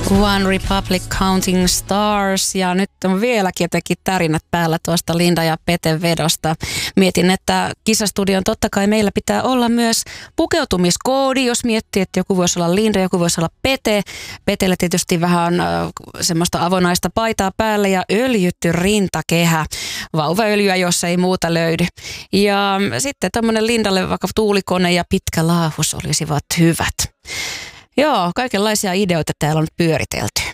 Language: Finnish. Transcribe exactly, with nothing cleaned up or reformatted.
One Republic Counting Stars, ja nyt on vieläkin jotenkin tärinät päällä tuosta Linda ja Pete vedosta. Mietin, että kisastudion totta kai meillä pitää olla myös pukeutumiskoodi, jos miettii, että joku voisi olla Linda, joku voisi olla Pete. Petelle tietysti vähän äh, semmoista avonaista paitaa päälle ja öljytty rintakehä. Vauvaöljyä, jos ei muuta löydy. Ja sitten tämmöinen Lindalle vaikka tuulikone ja pitkä laahus olisivat hyvät. Joo, kaikenlaisia ideoita täällä on nyt pyöritelty.